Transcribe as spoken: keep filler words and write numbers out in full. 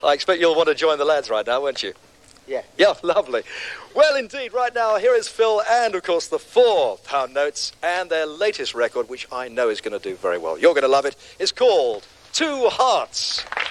I expect you'll want to join the lads right now, won't you? Yeah. Yeah, lovely. Well, indeed, right now, here is Phil and, of course, the four pound notes and their latest record, which I know is going to do very well. You're going to love it. It's called Two Hearts.